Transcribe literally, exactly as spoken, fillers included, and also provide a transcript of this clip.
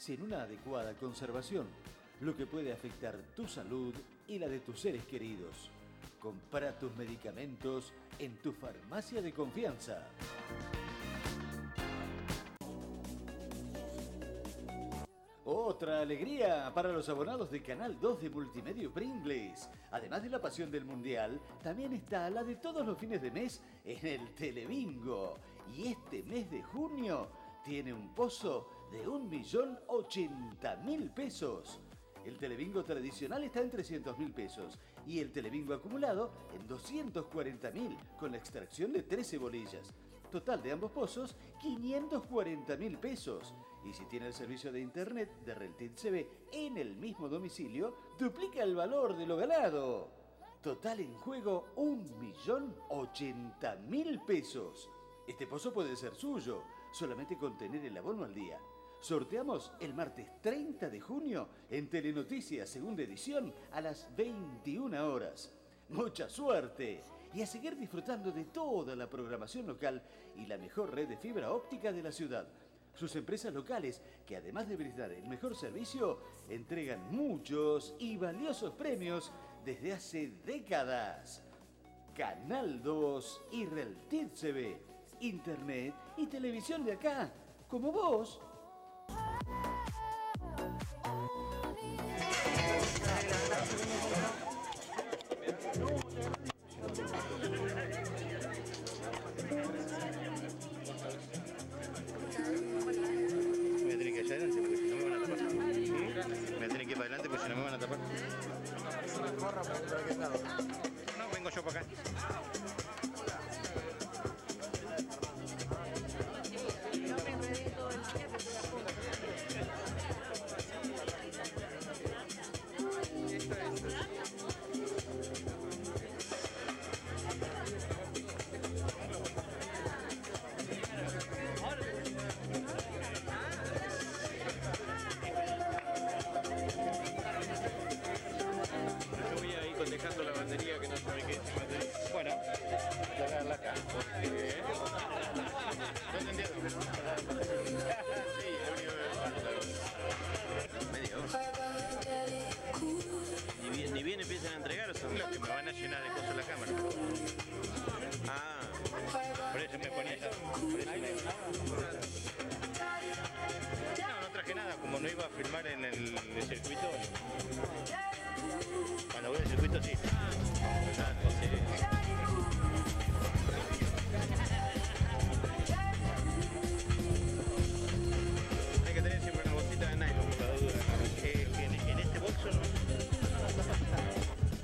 sin una adecuada conservación, lo que puede afectar tu salud y la de tus seres queridos. Compra tus medicamentos en tu farmacia de confianza. Otra alegría para los abonados de Canal dos de Multimedia Pringles. Además de la pasión del Mundial, también está la de todos los fines de mes en el Telebingo. Y este mes de junio tiene un pozo de un millón ochenta mil pesos. El Telebingo tradicional está en trescientos mil pesos y el Telebingo acumulado en doscientos cuarenta mil con la extracción de trece bolillas. Total de ambos pozos, quinientos cuarenta mil pesos. Y si tiene el servicio de internet de Reltit T V en el mismo domicilio, duplica el valor de lo ganado. Total en juego, un millón ochenta mil pesos. Este pozo puede ser suyo, solamente con tener el abono al día. Sorteamos el martes treinta de junio en Telenoticias, segunda edición, a las veintiuna horas. ¡Mucha suerte! Y a seguir disfrutando de toda la programación local y la mejor red de fibra óptica de la ciudad. Sus empresas locales, que además de brindar el mejor servicio, entregan muchos y valiosos premios desde hace décadas. Canal dos y Reltit T V, Internet y televisión de acá, como vos. Adelante, pues si no me van a tapar. No, vengo yo para acá. Dejando la batería que no sabe qué es batería. Bueno, dejarla acá. Porque... ¿No entendieron? Sí, lo único que media hora. Ni bien, ni bien empiezan a entregar, son Los que me van a llenar de cosas la cámara. Ah, por eso me ponía esa. Por eso me... No, no traje nada, como no iba a filmar en el, el circuito. Cuando voy al circuito sí. ah, sí.